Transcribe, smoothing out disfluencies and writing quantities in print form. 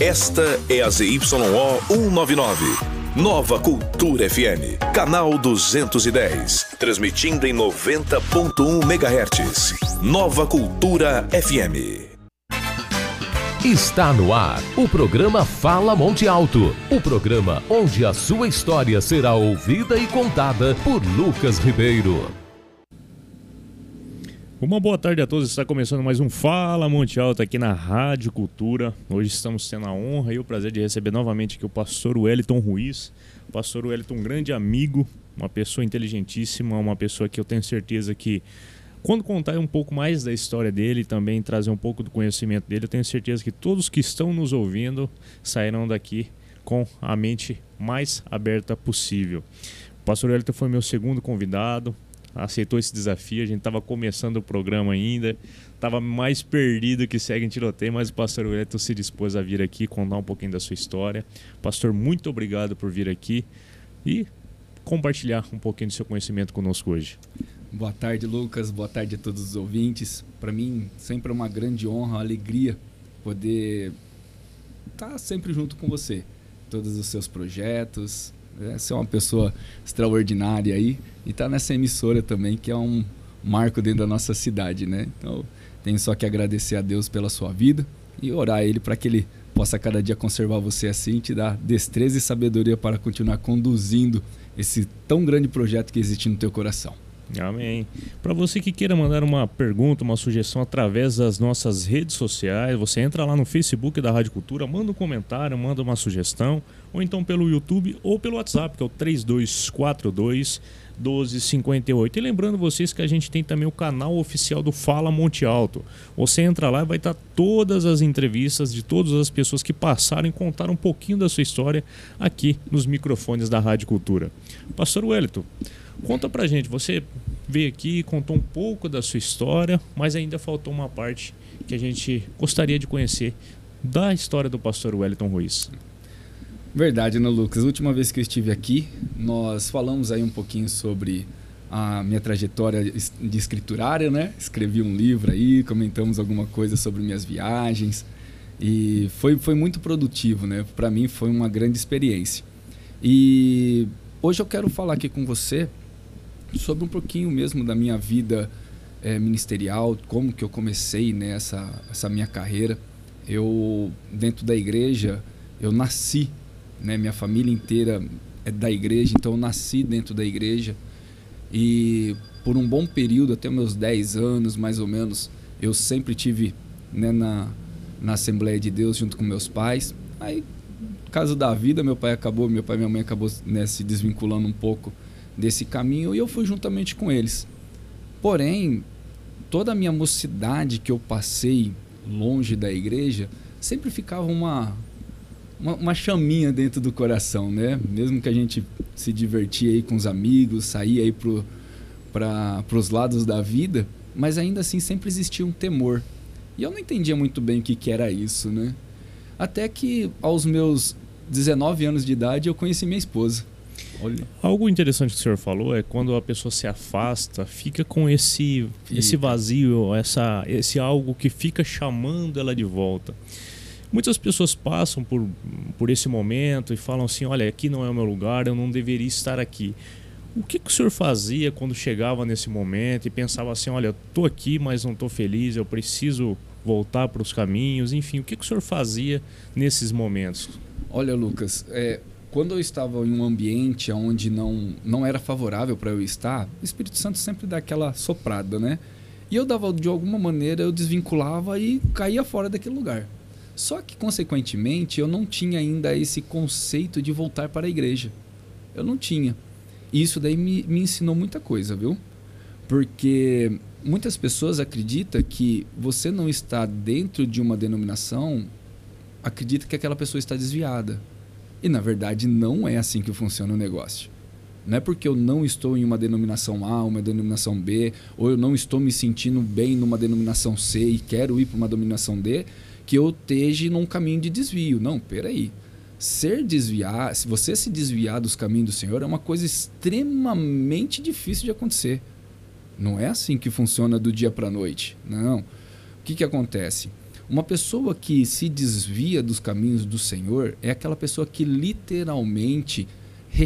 Esta é a ZYO 199. Nova Cultura FM, canal 210, transmitindo em 90.1 MHz. Nova Cultura FM. Está no ar o programa Fala Monte Alto, o programa onde a sua história será ouvida e contada por Lucas Ribeiro. Uma boa tarde a todos, está começando mais um Fala Monte Alto aqui na Rádio Cultura. Hoje estamos tendo a honra e o prazer de receber novamente aqui o pastor Wellington Ruiz. O pastor Wellington, um grande amigo, uma pessoa inteligentíssima, uma pessoa que eu tenho certeza que quando contar um pouco mais da história dele e também trazer um pouco do conhecimento dele, eu tenho certeza que todos que estão nos ouvindo sairão daqui com a mente mais aberta possível. O pastor Wellington foi meu segundo convidado, aceitou esse desafio, a gente estava começando o programa ainda, estava mais perdido que segue em tiroteio, mas o pastor Wellington se dispôs a vir aqui contar um pouquinho da sua história. Pastor, muito obrigado por vir aqui e compartilhar um pouquinho do seu conhecimento conosco hoje. Boa tarde, Lucas. Boa tarde a todos os ouvintes. Para mim, sempre é uma grande honra, uma alegria poder estar sempre junto com você. Todos os seus projetos. Você é uma pessoa extraordinária aí e está nessa emissora também, que é um marco dentro da nossa cidade, né? Então, tenho só que agradecer a Deus pela sua vida e orar a Ele para que Ele possa cada dia conservar você assim e te dar destreza e sabedoria para continuar conduzindo esse tão grande projeto que existe no teu coração. Amém. Para você que queira mandar uma pergunta, uma sugestão através das nossas redes sociais, você entra lá no Facebook da Rádio Cultura, manda um comentário, manda uma sugestão, ou então pelo YouTube ou pelo WhatsApp, que é o 3242-1258. E lembrando vocês que a gente tem também o canal oficial do Fala Monte Alto. Você entra lá e vai estar todas as entrevistas de todas as pessoas que passaram e contaram um pouquinho da sua história aqui nos microfones da Rádio Cultura. Pastor Wellington, conta pra gente, você veio aqui, contou um pouco da sua história, mas ainda faltou uma parte que a gente gostaria de conhecer da história do pastor Wellington Ruiz. Verdade, né, Lucas? A última vez que eu estive aqui, nós falamos aí um pouquinho sobre a minha trajetória de escriturária, né? Escrevi um livro aí, comentamos alguma coisa sobre minhas viagens e foi muito produtivo, né? Para mim foi uma grande experiência. E hoje eu quero falar aqui com você sobre um pouquinho mesmo da minha vida ministerial, como que eu comecei nessa minha carreira. Eu, dentro da igreja, eu nasci, né? Minha família inteira é da igreja, então eu nasci dentro da igreja. E por um bom período, até meus 10 anos mais ou menos, eu sempre tive, né, na Assembleia de Deus junto com meus pais. Aí, caso da vida, meu pai e minha mãe acabou, né, se desvinculando um pouco desse caminho e eu fui juntamente com eles. Porém, toda a minha mocidade que eu passei longe da igreja, sempre ficava uma chaminha dentro do coração, né? Mesmo que a gente se divertia aí com os amigos, saía aí para os lados da vida, mas ainda assim sempre existia um temor. E eu não entendia muito bem o que era isso, né? Até que aos meus 19 anos de idade eu conheci minha esposa. Olha. Algo interessante que o senhor falou é quando a pessoa se afasta, fica com esse vazio, esse algo que fica chamando ela de volta. Muitas pessoas passam por esse momento e falam assim, olha, aqui não é o meu lugar, eu não deveria estar aqui. O que o senhor fazia quando chegava nesse momento e pensava assim, olha, estou aqui, mas não estou feliz, eu preciso voltar para os caminhos, enfim, o que o senhor fazia nesses momentos? Olha, Lucas, quando eu estava em um ambiente onde não era favorável para eu estar, o Espírito Santo sempre dá aquela soprada, né? E eu dava, de alguma maneira, eu desvinculava e caía fora daquele lugar. Só que, consequentemente, eu não tinha ainda esse conceito de voltar para a igreja. Eu não tinha. E isso daí me ensinou muita coisa, viu? Porque muitas pessoas acreditam que você não está dentro de uma denominação, acredita que aquela pessoa está desviada. E, na verdade, não é assim que funciona o negócio. Não é porque eu não estou em uma denominação A, uma denominação B, ou eu não estou me sentindo bem numa denominação C e quero ir para uma denominação D, que eu esteja num caminho de desvio. Não, peraí. Se você se desviar dos caminhos do Senhor, é uma coisa extremamente difícil de acontecer. Não é assim que funciona do dia para a noite. Não. O que acontece? Uma pessoa que se desvia dos caminhos do Senhor é aquela pessoa que literalmente